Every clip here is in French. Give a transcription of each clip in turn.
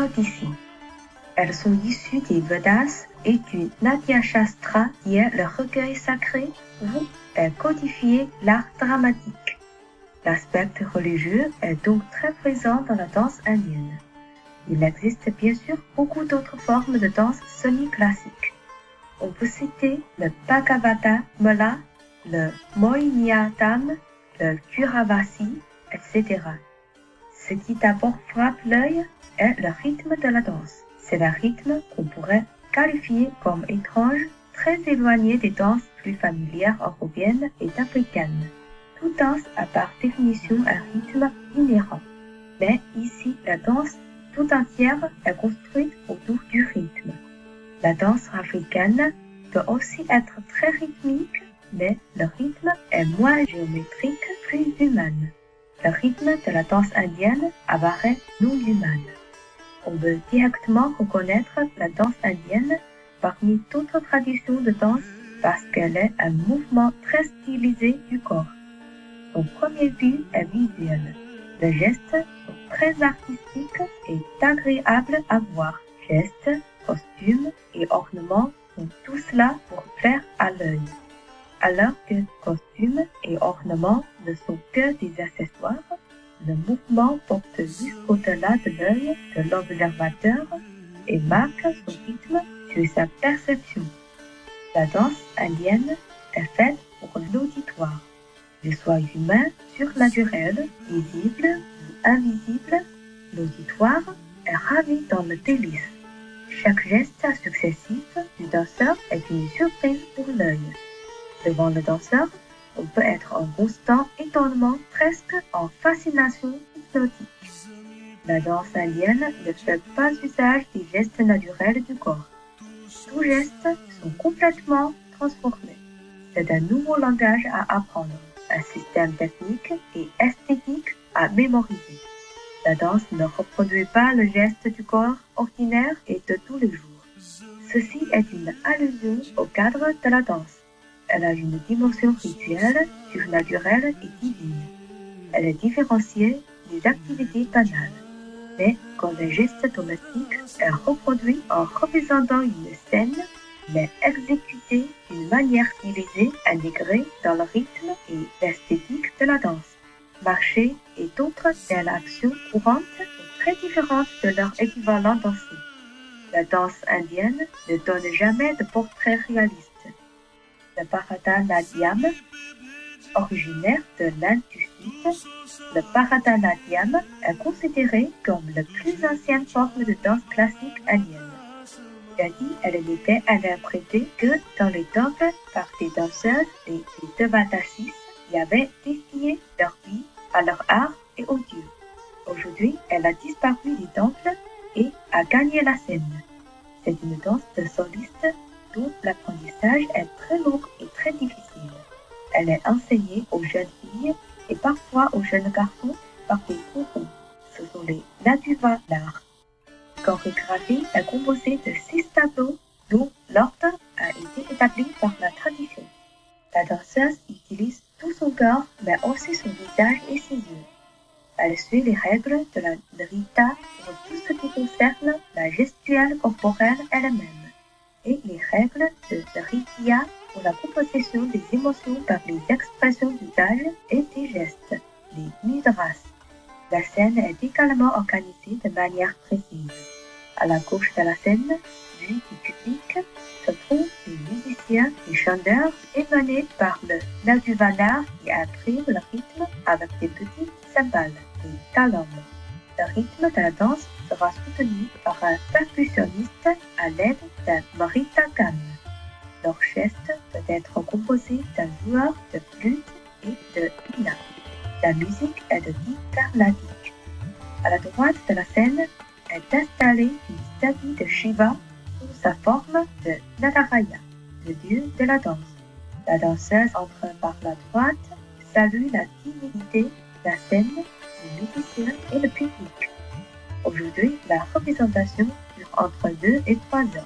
viennent d'ici. Elles sont issues des Vedas et du Natya Shastra qui est le recueil sacré où est codifié l'art dramatique. L'aspect religieux est donc très présent dans la danse indienne. Il existe bien sûr beaucoup d'autres formes de danse semi-classique. On peut citer le Bhagavata Mala, le Mohiniyattam, le Kuravasi, etc. Ce qui d'abord frappe l'œil est le rythme de la danse. C'est un rythme qu'on pourrait qualifier comme étrange, très éloigné des danses plus familières européennes et africaines. Toute danse a par définition un rythme inhérent. Mais ici, la danse tout entière est construite autour du rythme. La danse africaine peut aussi être très rythmique, mais le rythme est moins géométrique, plus humain. Le rythme de la danse indienne apparaît non humain. On peut directement reconnaître la danse indienne parmi d'autres traditions de danse parce qu'elle est un mouvement très stylisé du corps. Son premier but est visuel. Les gestes sont très artistiques et agréables à voir. Gestes, costumes et ornements sont tous là pour plaire à l'œil. Alors que costumes et ornements ne sont que des accessoires, le mouvement porte jusqu'au-delà de l'œil de l'observateur et marque son rythme sur sa perception. La danse indienne est faite pour l'auditoire. Qu'il soit humain, surnaturel, visible ou invisible, l'auditoire est ravi dans le délice. Chaque geste successif du danseur est une surprise pour l'œil. Devant le danseur, on peut être en constant étonnement, presque en fascination hypnotique. La danse indienne ne fait pas usage des gestes naturels du corps. Tous gestes sont complètement transformés. C'est un nouveau langage à apprendre, un système technique et esthétique à mémoriser. La danse ne reproduit pas le geste du corps ordinaire et de tous les jours. Ceci est une allusion au cadre de la danse. Elle a une dimension rituelle, surnaturelle et divine. Elle est différenciée des activités banales. Mais quand les gestes domestiques est reproduit en représentant une scène, mais exécutée d'une manière stylisée, intégrée dans le rythme et l'esthétique de la danse. Marcher et d'autres telles actions courantes sont très différentes de leur équivalent dansé. La danse indienne ne donne jamais de portrait réaliste. Le Bharatanatyam, originaire de l'Inde du Sud, le Bharatanatyam est considéré comme la plus ancienne forme de danse classique indienne. Jadis, elle n'était interprétée que dans les temples par des danseuses et des devadasis qui avaient dédié leur vie à leur art et aux dieux. Aujourd'hui, elle a disparu des temples et a gagné la scène. C'est une danse de soliste dont l'apprentissage est très long et très difficile. Elle est enseignée aux jeunes filles et parfois aux jeunes garçons par des gourous. Ce sont les Naduvalar. La chorégraphie est composée de 6 tableaux dont l'ordre a été établi par la tradition. La danseuse utilise tout son corps mais aussi son visage et ses yeux. Elle suit les règles de la Nrita pour tout ce qui concerne la gestuelle corporelle elle-même et les règles de Nritya pour la composition des émotions par les expressions du visage et des gestes, les mudras. La scène est également organisée de manière précise. À la gauche de la scène, vue du public, se trouvent les musiciens et chanteurs émanés par le Naduvanar qui imprime le rythme avec des petites cymbales, les talam. Le rythme de la danse sera soutenu par un percussionniste à l'aide d'un maritagan. L'orchestre peut être composé d'un joueur de flûte et de vina. La musique est de type carnatique. À la droite de la scène est installée une statue de Shiva sous sa forme de Nadaraya, le dieu de la danse. La danseuse entre par la droite, salue la timidité, la scène, les musiciens et le public. Aujourd'hui, la représentation dure entre 2 et 3 heures.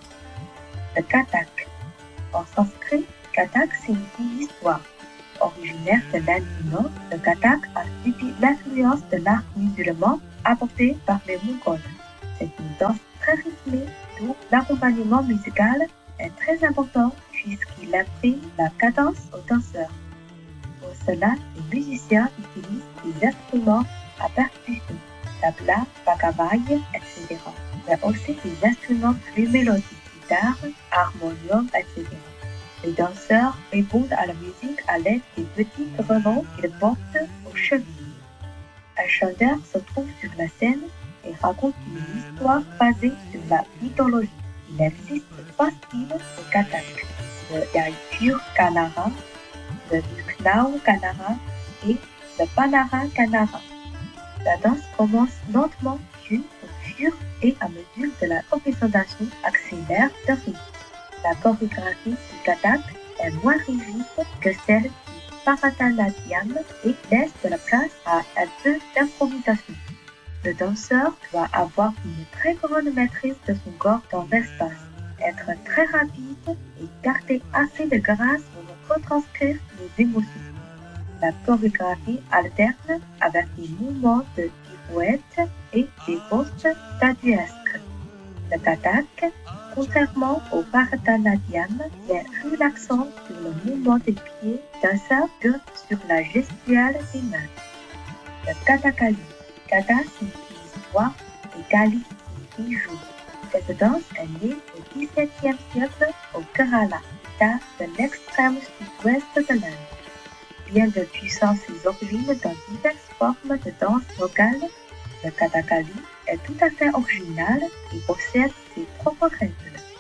Le Kathak. En sanskrit, Kathak signifie histoire. Originaire de l'Inde du Nord, le Kathak a subi l'influence de l'art musulman apporté par les Mongols. C'est une danse très rythmée, d'où l'accompagnement musical est très important puisqu'il imprime la cadence aux danseurs. Pour cela, les musiciens utilisent des instruments à percussion, tabla, bacavaille, etc. Mais aussi des instruments plus mélodiques, guitare, harmonium, etc. Les danseurs répondent à la musique à l'aide des petits grelons qu'ils portent aux chevilles. Un chanteur se trouve sur la scène et raconte une histoire basée sur la mythologie. Il existe 3 styles de Kathak, le Yaitur Kanara, le Lucknow Kanara et le Panara Kanara. La danse commence lentement puis au fur et à mesure de la représentation accélère de rythme. La chorégraphie du Kathak est moins rigide que celle du Bharatanatyam et laisse de la place à un peu d'improvisation. Le danseur doit avoir une très grande maîtrise de son corps dans l'espace, être très rapide et garder assez de grâce pour retranscrire les émotions. La chorégraphie alterne avec des mouvements de pirouette et des postes statuesques. Le Kathak, contrairement au Bharatanatyam, met plus l'accent sur le mouvement des pieds danseurs que sur la gestuelle des mains. Le Kathakali. Katha signifie histoire et Kali signifie jour. Cette danse est née au XVIIe siècle au Kerala, état de l'extrême sud-ouest de l'Inde. Bien que puissant ses origines dans diverses formes de danse locale, le Kathakali est tout à fait original et possède ses propres règles.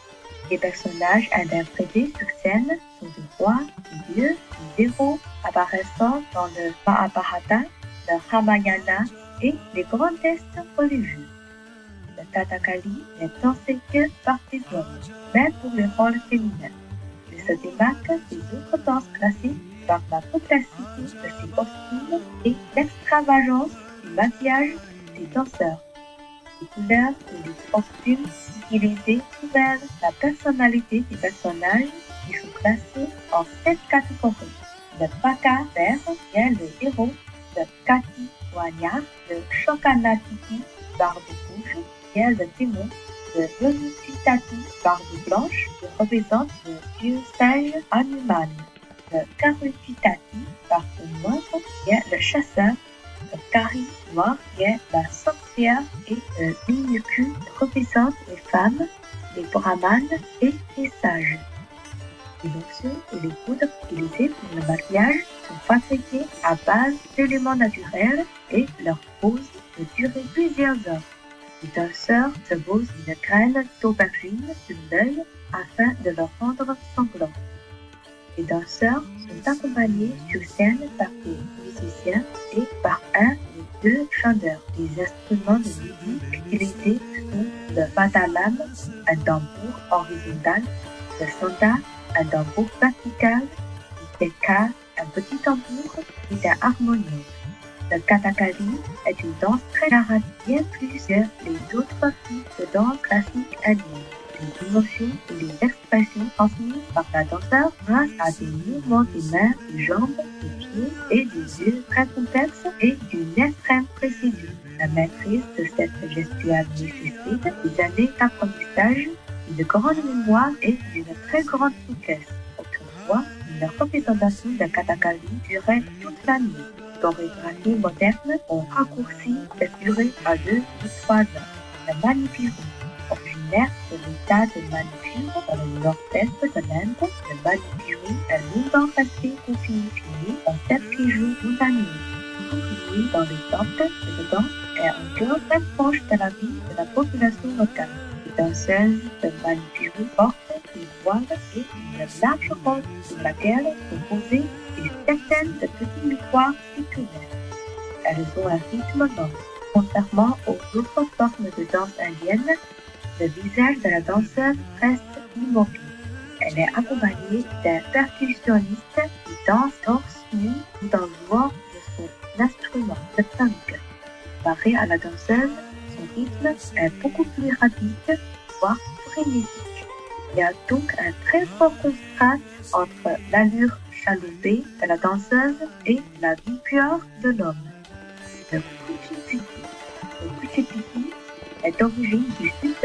Les personnages interprétés sur scène sont des rois, des dieux, des héros apparaissant dans le Mahabharata, le Ramayana et les grands textes religieux. Le Kathakali n'est dansé que par des hommes, même pour les rôles féminins. Il se démarque des autres danses classiques par la complexité de ses costumes et l'extravagance du maquillage des danseurs. Les couleurs et les costumes utilisés révèlent la personnalité des personnages qui sont classés en 7 catégories. Le Baka vert est le héros, le Kati Wanya, le Shokanatiki, barbe rouge, qui est le démon, le Yonutitati, barbe blanche, qui représente le dieu sage Hanuman, le Karutitati, barbe noire, qui est le chasseur, le Kari noir, qui est la sorcière, et le Minuku, qui représente les femmes, les brahmanes et les sages. Les lotions et les poudres utilisées pour le maquillage sont fabriquées à base d'éléments naturels et leur pose peut durer plusieurs heures. Les danseurs se posent une graine d'aubergine sur l'œil afin de le rendre sanglant. Les danseurs sont accompagnés sur scène par des musiciens et par un ou deux chanteurs. Les instruments de musique utilisés sont le patalam, un tambour horizontal, le sanda, un tambour vertical, le teka, un petit tambour et un harmonium. Le Kathakali est une danse très narrative, bien plus que les autres types de danse classiques indiennes. Les émotions et les expressions transmises par la danseur grâce à des mouvements des mains, des jambes, des pieds et des yeux très complexes et d'une extrême précision. La maîtrise de cette gestuelle nécessite des années d'apprentissage, une grande mémoire et une très grande souplesse. Autrefois, une représentation de Kathakali durait toute la nuit. Les chorégraphies modernes ont raccourci cette durée à 2 ou 3 heures. Le Manipuri, originaire de l'état de Manipur dans le nord-est de l'Inde, le Manipuri est longtemps resté confiné dans 7 régions montagneuses. Continué dans les temples, cette danse est encore très proche de la vie de la population locale. Les danseuses de Manipuri portent des voiles et une large robe sur laquelle sont posées des centaines de petits miroirs circulaires. Elles ont un rythme lent. Contrairement aux autres formes de danse indienne, le visage de la danseuse reste immobile. Elle est accompagnée d'un percussionniste qui danse torse nu tout en jouant de son instrument, le punk. Comparé à la danseuse, son rythme est beaucoup plus rapide, voire frénétique. Il y a donc un très fort contraste entre l'allure chaloupée de la danseuse et la vigueur de l'homme. Le kuchipiki. Le kuchipiki est d'origine du sud